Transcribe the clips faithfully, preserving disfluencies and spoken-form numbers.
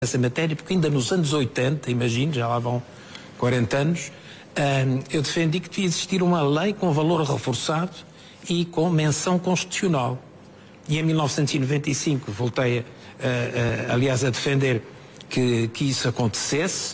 essa matéria, porque ainda nos anos oitenta, imagino, já lá vão quarenta anos, eu defendi que devia existir uma lei com valor reforçado e com menção constitucional. E em mil novecentos e noventa e cinco voltei, a, a, a, aliás, a defender que, que isso acontecesse,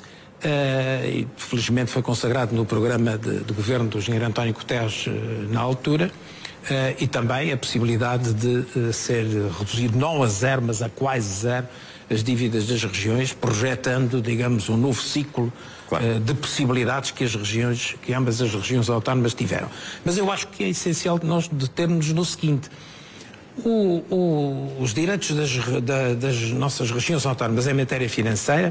e felizmente foi consagrado no programa de, de governo do engenheiro António Guterres na altura, e também a possibilidade de ser reduzido não a zero, mas a quase zero, as dívidas das regiões, projetando, digamos, um novo ciclo claro. uh, de possibilidades que as regiões, que ambas as regiões autónomas tiveram. Mas eu acho que é essencial nós determos no seguinte: o, o, os direitos das, da, das nossas regiões autónomas em matéria financeira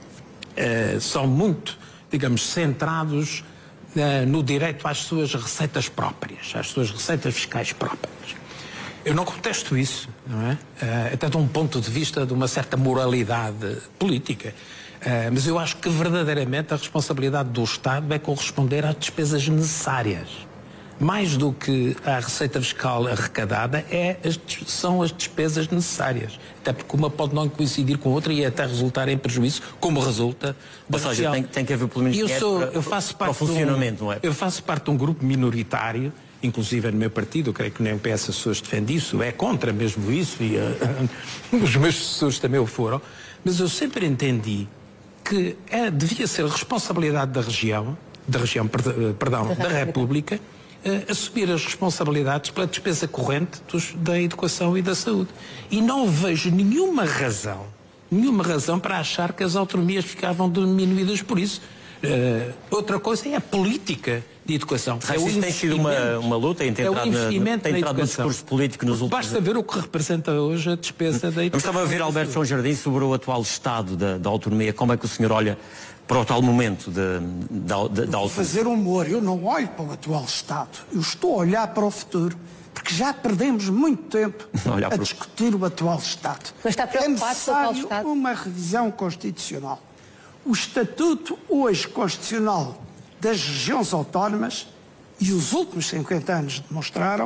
uh, são muito, digamos, centrados uh, no direito às suas receitas próprias, às suas receitas fiscais próprias. Eu não contesto isso, não é? Uh, até de um ponto de vista de uma certa moralidade política. Uh, mas eu acho que verdadeiramente a responsabilidade do Estado é corresponder às despesas necessárias. Mais do que a receita fiscal arrecadada, é as, são as despesas necessárias. Até porque uma pode não coincidir com outra e até resultar em prejuízo, como resulta da Ou seja, tem, tem que haver pelo menos eu sou, para, eu faço parte para o funcionamento, de um, não é? Eu faço parte de um grupo minoritário, inclusive no meu partido, eu creio que nem o P S as pessoas defendem isso, é contra mesmo isso, e uh, os meus assessores também o foram, mas eu sempre entendi que é, devia ser responsabilidade da região, da região, perdão, da República, uh, assumir as responsabilidades pela despesa corrente dos, da educação e da saúde. E não vejo nenhuma razão, nenhuma razão para achar que as autonomias ficavam diminuídas por isso. Uh, outra coisa é a política de educação. É isso tem sido uma, uma luta, tem entrado, é na, tem entrado no discurso político nos últimos anos. Basta ver o que representa hoje a despesa da educação. Estava a ver Alberto João Jardim sobre o atual estado da, da autonomia. Como é que o senhor olha para o tal momento de, de, de, da autonomia? Vou fazer humor. Eu não olho para o atual estado. Eu estou a olhar para o futuro. Porque já perdemos muito tempo a discutir o atual estado. Mas está preocupado com o atual estado? É necessário uma revisão constitucional. O estatuto hoje constitucional das regiões autónomas, e os últimos cinquenta anos demonstraram,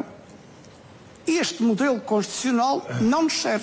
este modelo constitucional não nos serve.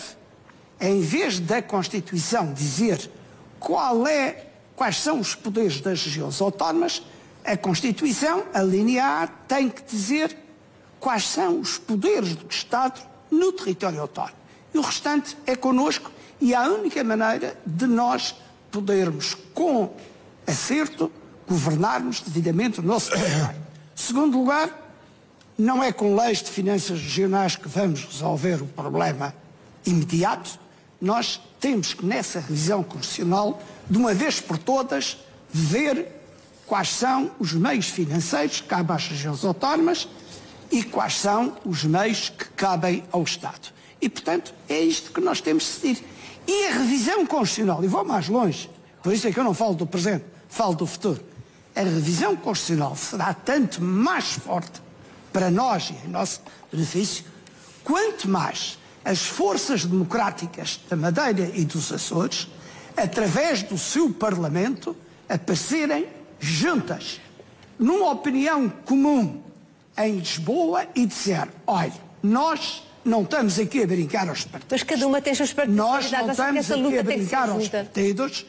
Em vez da Constituição dizer qual é, quais são os poderes das regiões autónomas, a Constituição, a linha A, tem que dizer quais são os poderes do Estado no território autónomo. E o restante é connosco, e a única maneira de nós podermos, com acerto, governarmos devidamente o nosso território. Segundo lugar, não é com leis de finanças regionais que vamos resolver o problema imediato. Nós temos que, nessa revisão constitucional, de uma vez por todas, ver quais são os meios financeiros que cabem às regiões autónomas e quais são os meios que cabem ao Estado. E, portanto, é isto que nós temos de decidir. E a revisão constitucional, e vou mais longe, por isso é que eu não falo do presente, falo do futuro. A revisão constitucional será tanto mais forte para nós e em nosso benefício, quanto mais as forças democráticas da Madeira e dos Açores, através do seu Parlamento, aparecerem juntas, numa opinião comum em Lisboa e dizer, olha, nós não estamos aqui a brincar aos partidos. Mas cada uma tem as suas particularidades. Nós não estamos aqui a brincar aos partidos.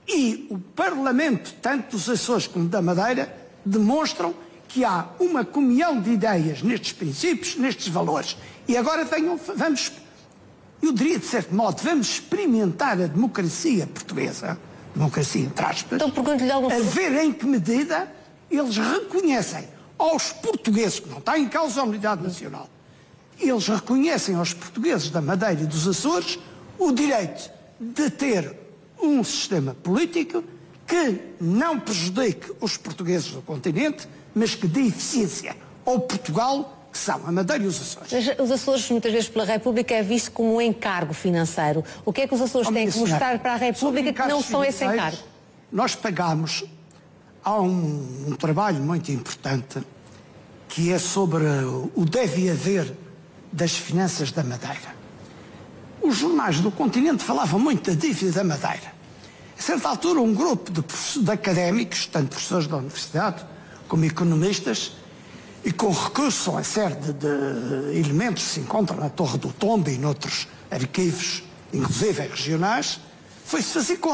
E o Parlamento, tanto dos Açores como da Madeira, demonstram que há uma comunhão de ideias nestes princípios, nestes valores. E agora venham, vamos, eu diria de certo modo, vamos experimentar a democracia portuguesa, democracia entre aspas, então, algum... a ver em que medida eles reconhecem aos portugueses, que não está em causa a unidade nacional, eles reconhecem aos portugueses da Madeira e dos Açores o direito de ter um sistema político que não prejudique os portugueses do continente, mas que dê eficiência ao Portugal, que são a Madeira e os Açores. Mas os Açores, muitas vezes pela República, é visto como um encargo financeiro. O que é que os Açores têm que mostrar para a República que não são esse encargo? Nós pagamos, há um, um trabalho muito importante, que é sobre o deve haver das finanças da Madeira. Os jornais do continente falavam muito da dívida da Madeira. A certa altura, um grupo de, de académicos, tanto professores da universidade como economistas, e com recurso a uma série de, de elementos que se encontram na Torre do Tombo e noutros arquivos, inclusive regionais, foi-se fazer